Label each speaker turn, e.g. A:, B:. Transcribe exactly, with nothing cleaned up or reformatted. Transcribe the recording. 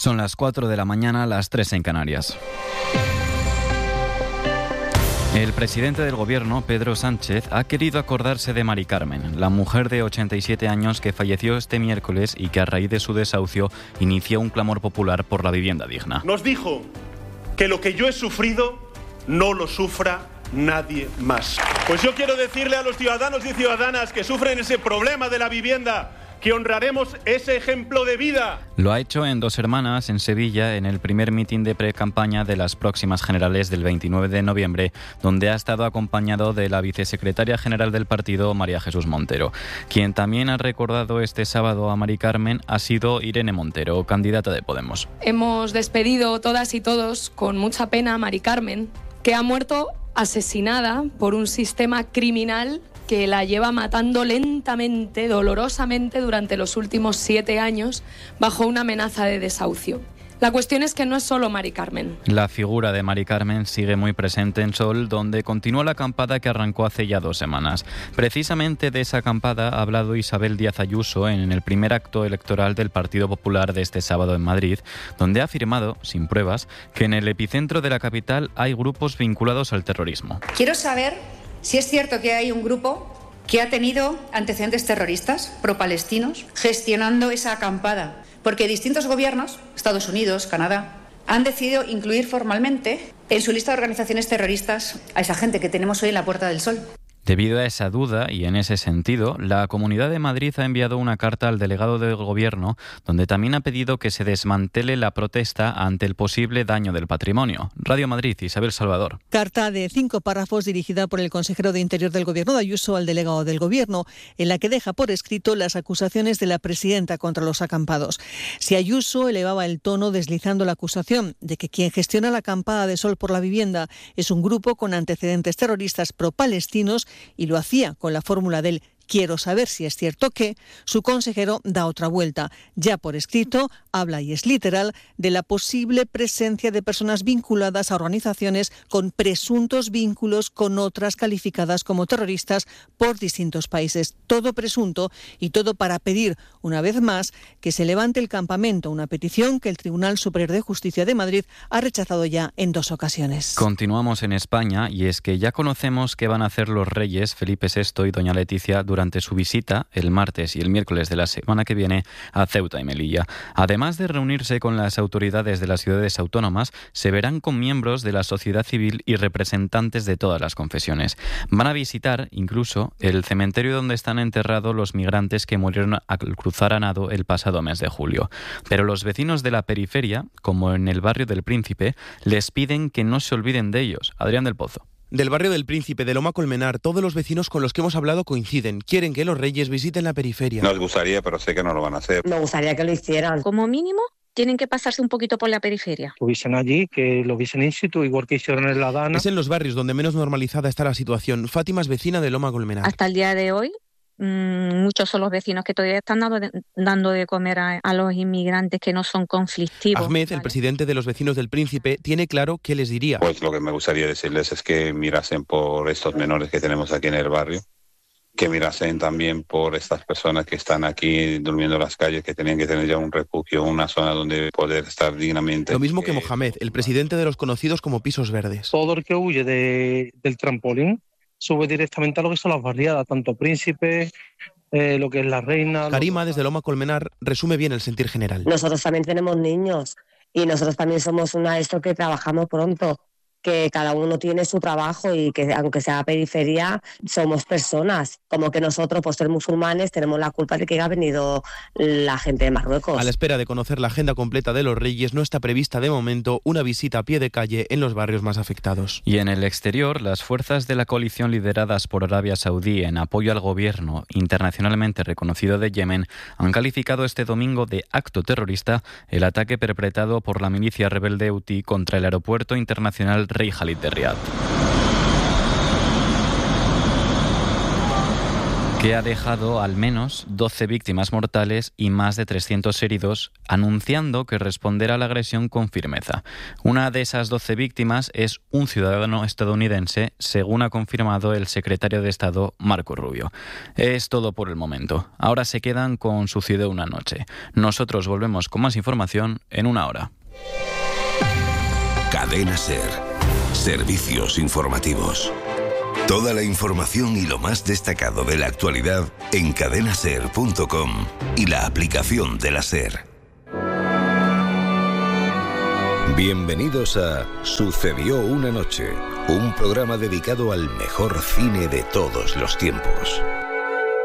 A: Son las cuatro de la mañana, las tres en Canarias. El presidente del Gobierno, Pedro Sánchez, ha querido acordarse de Mari Carmen, la mujer de ochenta y siete años que falleció este miércoles y que a raíz de su desahucio inició un clamor popular por la vivienda digna.
B: Nos dijo que lo que yo he sufrido no lo sufra nadie más. Pues yo quiero decirle a los ciudadanos y ciudadanas que sufren ese problema de la vivienda que honraremos ese ejemplo de vida.
A: Lo ha hecho en Dos Hermanas, en Sevilla, en el primer mitin de pre-campaña de las próximas generales del veintinueve de noviembre, donde ha estado acompañado de la vicesecretaria general del partido, María Jesús Montero. Quien también ha recordado este sábado a Mari Carmen ha sido Irene Montero, candidata de Podemos.
C: Hemos despedido todas y todos con mucha pena a Mari Carmen, que ha muerto asesinada por un sistema criminal que la lleva matando lentamente, dolorosamente durante los últimos siete años bajo una amenaza de desahucio. La cuestión es que no es solo Mari Carmen.
A: La figura de Mari Carmen sigue muy presente en Sol, donde continúa la acampada que arrancó hace ya dos semanas. Precisamente de esa acampada ha hablado Isabel Díaz Ayuso en el primer acto electoral del Partido Popular de este sábado en Madrid, donde ha afirmado, sin pruebas, que en el epicentro de la capital hay grupos vinculados al terrorismo.
D: Quiero saber si es cierto que hay un grupo que ha tenido antecedentes terroristas pro-palestinos gestionando esa acampada, porque distintos gobiernos, Estados Unidos, Canadá, han decidido incluir formalmente en su lista de organizaciones terroristas a esa gente que tenemos hoy en la Puerta del Sol.
A: Debido a esa duda y en ese sentido, la Comunidad de Madrid ha enviado una carta al delegado del Gobierno donde también ha pedido que se desmantele la protesta ante el posible daño del patrimonio. Radio Madrid, Isabel Salvador.
E: Carta de cinco párrafos dirigida por el consejero de Interior del Gobierno de Ayuso al delegado del Gobierno, en la que deja por escrito las acusaciones de la presidenta contra los acampados. Si Ayuso elevaba el tono deslizando la acusación de que quien gestiona la acampada de Sol por la Vivienda es un grupo con antecedentes terroristas pro-palestinos, y lo hacía con la fórmula del quiero saber si es cierto que, su consejero da otra vuelta. Ya por escrito, habla, y es literal, de la posible presencia de personas vinculadas a organizaciones con presuntos vínculos con otras calificadas como terroristas por distintos países. Todo presunto y todo para pedir, una vez más, que se levante el campamento, una petición que el Tribunal Superior de Justicia de Madrid ha rechazado ya en dos ocasiones.
A: Continuamos en España, y es que ya conocemos qué van a hacer los reyes Felipe sexto y doña Leticia durante durante su visita el martes y el miércoles de la semana que viene a Ceuta y Melilla. Además de reunirse con las autoridades de las ciudades autónomas, se verán con miembros de la sociedad civil y representantes de todas las confesiones. Van a visitar incluso el cementerio donde están enterrados los migrantes que murieron al cruzar a nado el pasado mes de julio. Pero los vecinos de la periferia, como en el barrio del Príncipe, les piden que no se olviden de ellos. Adrián del Pozo.
F: Del barrio del Príncipe, de Loma Colmenar, todos los vecinos con los que hemos hablado coinciden. Quieren que los reyes visiten la periferia.
G: Nos gustaría, pero sé que no lo van a hacer.
H: Me gustaría que lo hicieran.
I: Como mínimo, tienen que pasarse un poquito por la periferia.
J: Lo viesen allí, que lo viesen in situ, igual que hicieron en La Dana.
F: Es en los barrios donde menos normalizada está la situación. Fátima es vecina de Loma Colmenar.
I: Hasta el día de hoy, muchos son los vecinos que todavía están dando de, dando de comer a, a los inmigrantes que no son conflictivos.
F: Ahmed,
I: ¿vale?
F: El presidente de los vecinos del Príncipe, tiene claro qué les diría.
G: Pues lo que me gustaría decirles es que mirasen por estos menores que tenemos aquí en el barrio, que mirasen también por estas personas que están aquí durmiendo en las calles, que tenían que tener ya un refugio, una zona donde poder estar dignamente.
F: Lo mismo que Mohamed, el presidente de los conocidos como pisos verdes.
J: Todo el que huye de, del trampolín sube directamente a lo que son las barriadas, tanto Príncipe, eh, lo que es La Reina...
F: Karima, desde Loma Colmenar, resume bien el sentir general.
H: Nosotros también tenemos niños y nosotros también somos una de estos que trabajamos pronto, que cada uno tiene su trabajo y que aunque sea periferia, somos personas. Como que nosotros, por ser musulmanes, tenemos la culpa de que haya venido la gente de Marruecos.
F: A la espera de conocer la agenda completa de los reyes, no está prevista de momento una visita a pie de calle en los barrios más afectados.
A: Y en el exterior, las fuerzas de la coalición lideradas por Arabia Saudí en apoyo al gobierno internacionalmente reconocido de Yemen han calificado este domingo de acto terrorista el ataque perpetrado por la milicia rebelde Houthi contra el aeropuerto internacional Rey Khalid de Riad. que ha dejado al menos doce víctimas mortales y más de trescientos heridos, anunciando que responderá a la agresión con firmeza. Una de esas doce víctimas es un ciudadano estadounidense, según ha confirmado el secretario de Estado Marco Rubio. Es todo por el momento. Ahora se quedan con Sucedió una noche. Nosotros volvemos con más información en una hora.
K: Cadena SER. Servicios informativos. Toda la información y lo más destacado de la actualidad en cadena ser punto com y la aplicación de la SER. Bienvenidos a Sucedió una noche, un programa dedicado al mejor cine de todos los tiempos.